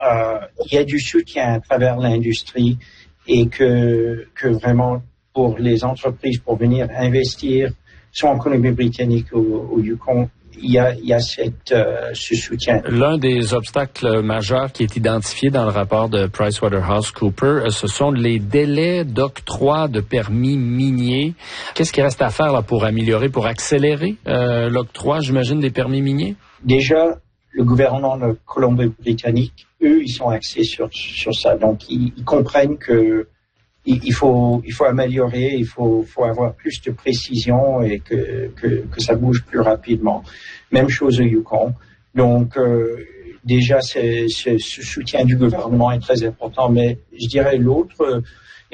il y a du soutien à travers l'industrie et que vraiment pour les entreprises pour venir investir soit en Colombie-Britannique ou au Yukon, il y a ce soutien. L'un des obstacles majeurs qui est identifié dans le rapport de PricewaterhouseCoopers, ce sont les délais d'octroi de permis miniers. Qu'est-ce qui reste à faire là, pour améliorer, pour accélérer l'octroi, j'imagine, des permis miniers? Déjà, le gouvernement de Colombie-Britannique, eux, ils sont axés sur ça. Donc, ils comprennent que il faut améliorer, il faut avoir plus de précision et que ça bouge plus rapidement. Même chose au Yukon. Donc, déjà, ce soutien du gouvernement est très important. Mais je dirais l'autre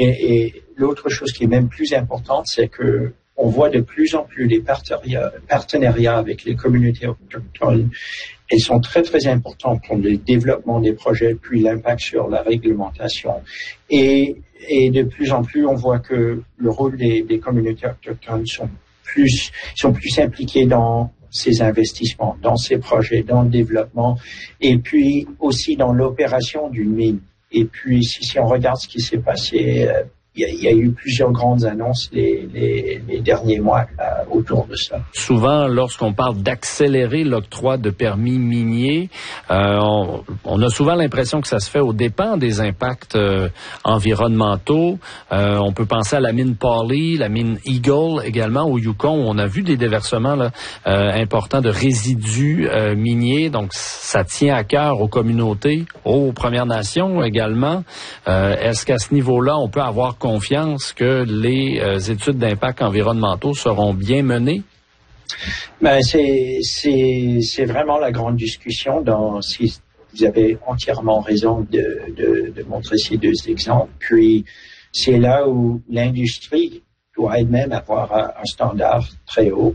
chose qui est même plus importante, c'est que on voit de plus en plus les partenariats avec les communautés autochtones. Elles sont très, très importantes pour le développement des projets, puis l'impact sur la réglementation. Et de plus en plus, on voit que le rôle des communautés autochtones sont plus impliqués dans ces investissements, dans ces projets, dans le développement, et puis aussi dans l'opération d'une mine. Et puis, si on regarde ce qui s'est passé, il y a eu plusieurs grandes annonces les derniers mois autour de ça. Souvent, lorsqu'on parle d'accélérer l'octroi de permis miniers, on a souvent l'impression que ça se fait aux dépens des impacts environnementaux. On peut penser à la mine Pawley, la mine Eagle également au Yukon, où on a vu des déversements importants de résidus miniers. Donc, ça tient à cœur aux communautés, aux Premières Nations également. Est-ce qu'à ce niveau-là, on peut avoir confiance que les études d'impact environnementaux seront bien menées? Ben, c'est vraiment la grande discussion. Si vous avez entièrement raison de montrer ces deux exemples. Puis, c'est là où l'industrie doit elle-même avoir un standard très haut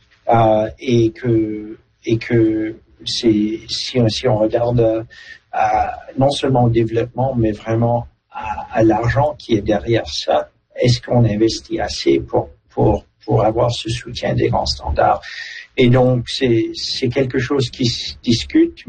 et que si on regarde non seulement au développement, mais vraiment à l'argent qui est derrière ça, est-ce qu'on investit assez pour avoir ce soutien des grands standards? Et donc, c'est quelque chose qui se discute,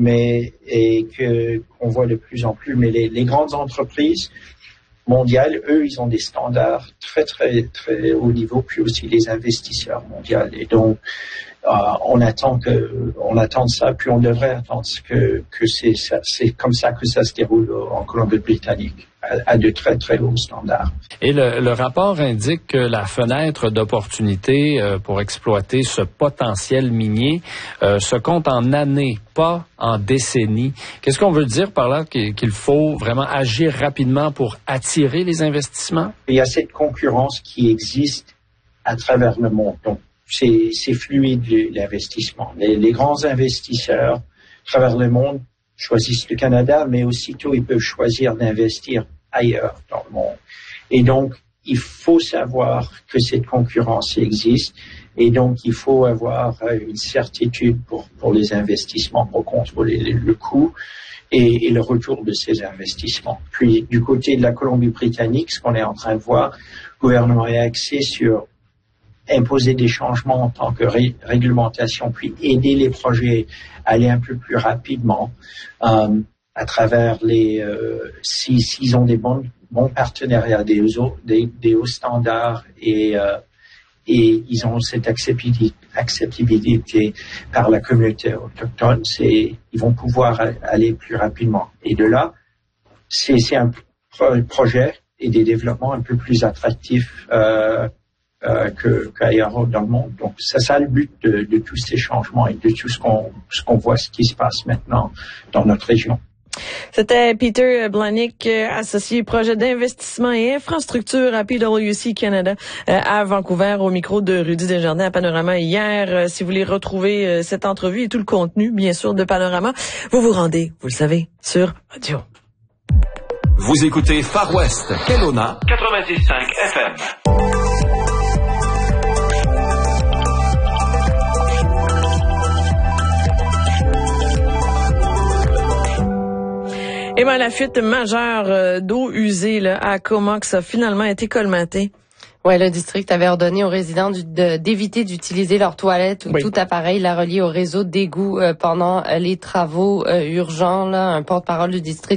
qu'on voit de plus en plus. Mais les grandes entreprises mondiales, eux, ils ont des standards très, très, très haut niveau, puis aussi les investisseurs mondiaux. Et donc, on attend ça, puis on devrait attendre que c'est comme ça que ça se déroule en Colombie-Britannique, à de très, très hauts standards. Et le rapport indique que la fenêtre d'opportunité pour exploiter ce potentiel minier se compte en années, pas en décennies. Qu'est-ce qu'on veut dire par là? Qu'il faut vraiment agir rapidement pour attirer les investissements? Il y a cette concurrence qui existe à travers le monde. Donc, c'est fluide l'investissement. Les grands investisseurs à travers le monde choisissent le Canada, mais aussitôt ils peuvent choisir d'investir ailleurs dans le monde. Et donc, il faut savoir que cette concurrence existe et donc il faut avoir une certitude pour les investissements, pour contrôler le coût et le retour de ces investissements. Puis, du côté de la Colombie-Britannique, ce qu'on est en train de voir, le gouvernement est axé sur imposer des changements en tant que réglementation, puis aider les projets à aller un peu plus rapidement à travers s'ils ont des bons partenariats, des hauts standards et ils ont cette acceptabilité par la communauté autochtone, ils vont pouvoir aller plus rapidement. Et de là, c'est un projet et des développements un peu plus attractifs qu'ailleurs dans le monde. Donc, c'est ça le but de tous ces changements et de tout ce qu'on voit, ce qui se passe maintenant dans notre région. C'était Peter Blahnik, associé projet d'investissement et infrastructure à PwC Canada à Vancouver, au micro de Rudy Desjardins à Panorama hier. Si vous voulez retrouver cette entrevue et tout le contenu, bien sûr, de Panorama, vous vous rendez, vous le savez, sur Audio. Vous écoutez Far West, Kelowna, 96.5 FM. Et bien, la fuite majeure d'eau usée à Comox a finalement été colmatée. Ouais, le district avait ordonné aux résidents d'éviter d'utiliser leurs toilettes ou tout appareil relié au réseau d'égout pendant les travaux urgents. Un porte-parole du district